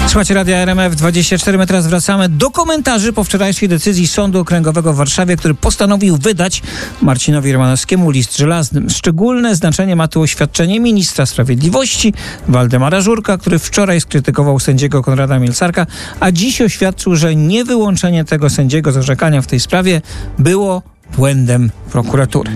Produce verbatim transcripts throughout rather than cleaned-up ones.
Słuchajcie Radia R M F dwadzieścia cztery. My teraz wracamy do komentarzy po wczorajszej decyzji Sądu Okręgowego w Warszawie, który postanowił wydać Marcinowi Romanowskiemu list żelazny. Szczególne znaczenie ma tu oświadczenie ministra sprawiedliwości Waldemara Żurka, który wczoraj skrytykował sędziego Konrada Mielcarka, a dziś oświadczył, że niewyłączenie tego sędziego z orzekania w tej sprawie było błędem prokuratury.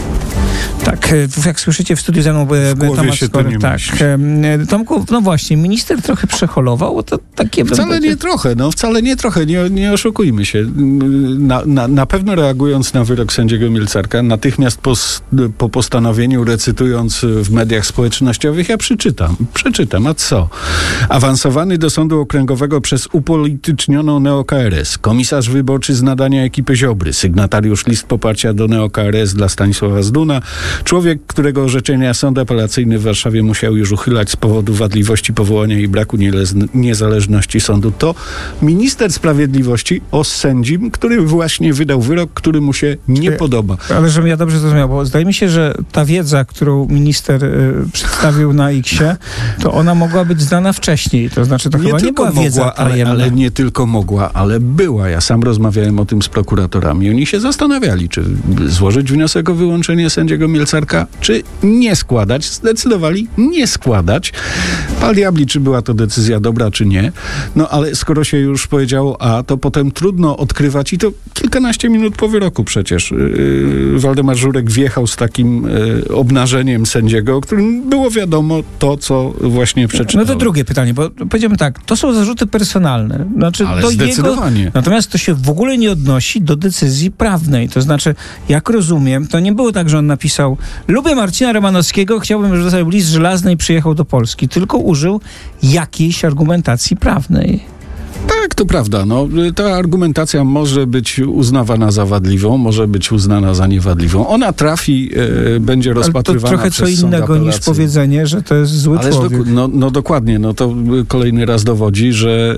Tak, jak słyszycie w studiu ze mną Tomasz Skory, tak. Tomku, no właśnie, minister trochę przeholował, to takie... Wcale będzie... nie trochę, no wcale nie trochę, nie, nie oszukujmy się. Na, na, na pewno reagując na wyrok sędziego Mielcarka, natychmiast po, po postanowieniu, recytując w mediach społecznościowych, ja przeczytam, przeczytam, a co? Awansowany do Sądu Okręgowego przez upolitycznioną neo-K R S, komisarz wyborczy z nadania ekipy Ziobry, sygnatariusz list poparcia do neo-K R S dla Stanisława Zduna, człowiek, którego orzeczenia Sąd Apelacyjny w Warszawie musiał już uchylać z powodu wadliwości powołania i braku niezależności sądu, to minister sprawiedliwości o sędzim, który właśnie wydał wyrok, który mu się nie podoba. Ale żebym ja dobrze zrozumiał, bo zdaje mi się, że ta wiedza, którą minister y, przedstawił na X-ie, to ona mogła być znana wcześniej. To znaczy, to nie chyba nie była mogła, wiedza ale, ale nie tylko mogła, ale była. Ja sam rozmawiałem o tym z prokuratorami. Oni się zastanawiali, czy złożyć wniosek o wyłączenie sędziego Mielcarka, czy nie składać. Zdecydowali nie składać. Pal diabli, czy była to decyzja dobra, czy nie. No ale skoro się już powiedziało A, to potem trudno odkrywać i to kilkanaście minut po wyroku przecież yy, Waldemar Żurek wjechał z takim yy, obnażeniem sędziego, o którym było wiadomo to, co właśnie przeczytał. No to drugie pytanie, bo powiedziałbym tak, to są zarzuty personalne. Znaczy, ale do zdecydowanie. Jego, natomiast to się w ogóle nie odnosi do decyzji prawnej. To znaczy, jak rozumiem, to nie było tak, że on napisał: lubię Marcina Romanowskiego, chciałbym, żeby dostał list żelazny i przyjechał do Polski. Tylko użył jakiejś argumentacji prawnej. Tak, to prawda. No, ta argumentacja może być uznawana za wadliwą, może być uznana za niewadliwą. Ona trafi, e, będzie rozpatrywana ale to trochę przez co innego niż powiedzenie, że to jest zły Ależ człowiek. Do, no, no dokładnie. No to kolejny raz dowodzi, że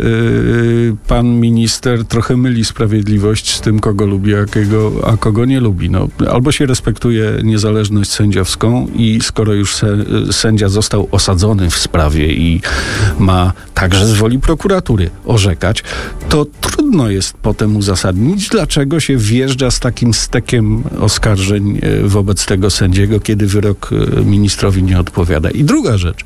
y, pan minister trochę myli sprawiedliwość z tym, kogo lubi, a kogo, a kogo nie lubi. No, albo się respektuje niezależność sędziowską i skoro już se, sędzia został osadzony w sprawie i ma także z woli prokuratury orzekać, to trudno jest potem uzasadnić, dlaczego się wjeżdża z takim stekiem oskarżeń wobec tego sędziego, kiedy wyrok ministrowi nie odpowiada. I druga rzecz,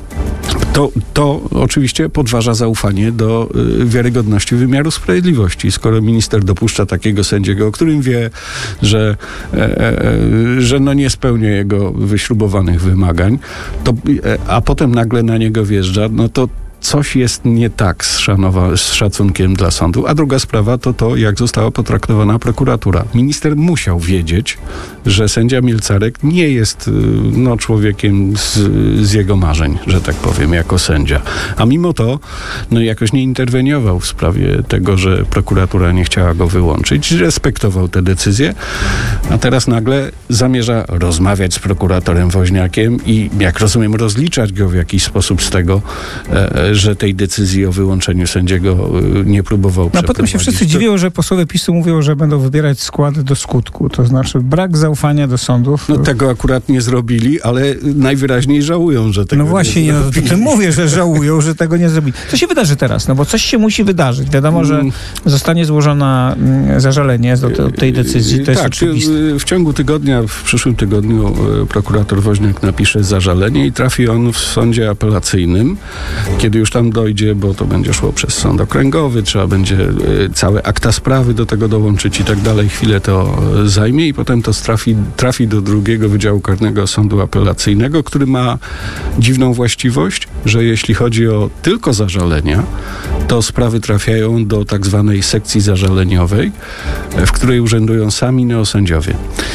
to, to oczywiście podważa zaufanie do y, wiarygodności wymiaru sprawiedliwości. Skoro minister dopuszcza takiego sędziego, o którym wie, że, e, e, że no nie spełnia jego wyśrubowanych wymagań, to, e, a potem nagle na niego wjeżdża, no to coś jest nie tak z, szanowa- z szacunkiem dla sądu. A druga sprawa to to, jak została potraktowana prokuratura. Minister musiał wiedzieć, że sędzia Mielcarek nie jest no, człowiekiem z, z jego marzeń, że tak powiem, jako sędzia. A mimo to no, jakoś nie interweniował w sprawie tego, że prokuratura nie chciała go wyłączyć. Respektował te decyzje, a teraz nagle zamierza rozmawiać z prokuratorem Woźniakiem i, jak rozumiem, rozliczać go w jakiś sposób z tego, e, że tej decyzji o wyłączeniu sędziego nie próbował przeprowadzić. A potem się wszyscy to... dziwią, że posłowie PiSu mówią, że będą wybierać skład do skutku. To znaczy brak zaufania do sądów. No tego akurat nie zrobili, ale najwyraźniej żałują, że tego no właśnie, nie zrobili. No właśnie, mówię, że żałują, że tego nie zrobili. Co się wydarzy teraz? No bo coś się musi wydarzyć. Wiadomo, że zostanie złożona zażalenie do tej decyzji. To jest tak, oczywiste. W ciągu tygodnia, w przyszłym tygodniu prokurator Woźniak napisze zażalenie i trafi on w sądzie apelacyjnym, kiedy już tam dojdzie, bo to będzie szło przez sąd okręgowy, trzeba będzie y, całe akta sprawy do tego dołączyć i tak dalej. Chwilę to y, zajmie i potem to trafi, trafi do drugiego Wydziału Karnego Sądu Apelacyjnego, który ma dziwną właściwość, że jeśli chodzi o tylko zażalenia, to sprawy trafiają do tak zwanej sekcji zażaleniowej, w której urzędują sami neosędziowie.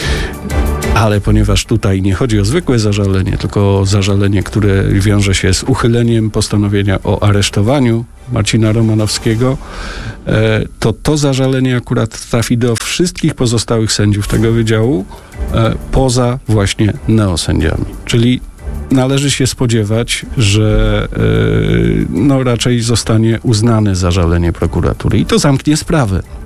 Ale ponieważ tutaj nie chodzi o zwykłe zażalenie, tylko o zażalenie, które wiąże się z uchyleniem postanowienia o aresztowaniu Marcina Romanowskiego, to to zażalenie akurat trafi do wszystkich pozostałych sędziów tego wydziału, poza właśnie neosędziami. Czyli należy się spodziewać, że no, raczej zostanie uznane zażalenie prokuratury i to zamknie sprawę.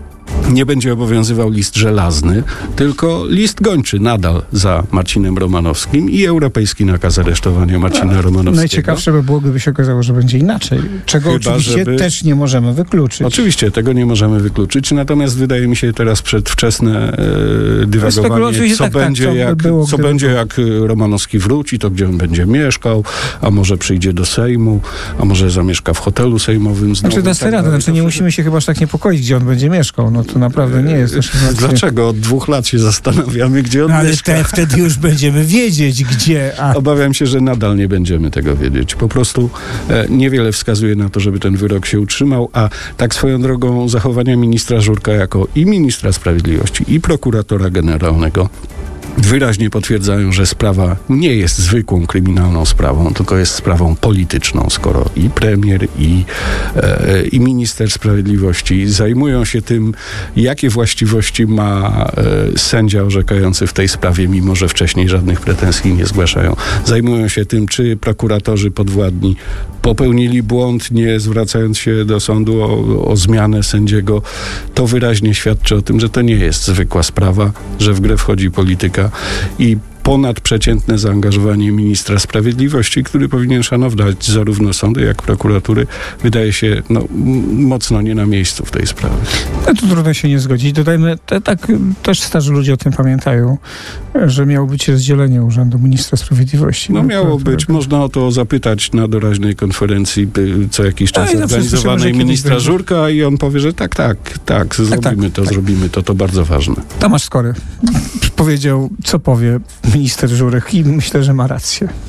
nie będzie obowiązywał list żelazny, tylko list gończy nadal za Marcinem Romanowskim i europejski nakaz aresztowania Marcina Romanowskiego. Najciekawsze by było, gdyby się okazało, że będzie inaczej. Czego Chyba, oczywiście żeby... też nie możemy wykluczyć. Oczywiście, tego nie możemy wykluczyć, natomiast wydaje mi się teraz przedwczesne e, dywagowanie, co, tak, będzie, tak, co jak, by było, co gdyby będzie było. jak Romanowski wróci, to gdzie on będzie mieszkał, a może przyjdzie do Sejmu, a może zamieszka w hotelu sejmowym znowu. Znaczy, dasz tak radę, dalej. znaczy nie musimy się chyba aż tak niepokoić, gdzie on będzie mieszkał. No to naprawdę nie jest. Dlaczego? Od dwóch lat się zastanawiamy, gdzie on no, ale mieszka. te, wtedy już będziemy wiedzieć, gdzie. A... Obawiam się, że nadal nie będziemy tego wiedzieć. Po prostu e, niewiele wskazuje na to, żeby ten wyrok się utrzymał, a tak swoją drogą zachowania ministra Żurka jako i ministra sprawiedliwości, i prokuratora generalnego wyraźnie potwierdzają, że sprawa nie jest zwykłą kryminalną sprawą, tylko jest sprawą polityczną, skoro i premier, i, e, i minister sprawiedliwości zajmują się tym, jakie właściwości ma e, sędzia orzekający w tej sprawie, mimo że wcześniej żadnych pretensji nie zgłaszają. Zajmują się tym, czy prokuratorzy podwładni popełnili błąd, nie zwracając się do sądu o, o zmianę sędziego. To wyraźnie świadczy o tym, że to nie jest zwykła sprawa, że w grę wchodzi polityka i ponadprzeciętne zaangażowanie ministra sprawiedliwości, który powinien szanować zarówno sądy, jak prokuratury, wydaje się no, m- mocno nie na miejscu w tej sprawie. No to trudno się nie zgodzić. Dodajmy, te, tak też starzy ludzie o tym pamiętają, że miało być rozdzielenie Urzędu Ministra Sprawiedliwości. No no, miało to, być. to, Można o to zapytać na doraźnej konferencji y, co jakiś czas No i zawsze słyszymy, że organizowanej kiedyś ministra będzie. Żurka i on powie, że tak, tak, tak, zrobimy tak, to, tak. zrobimy to, to bardzo ważne. Tomasz Skory powiedział, co powie minister Żurek i myślę, że ma rację.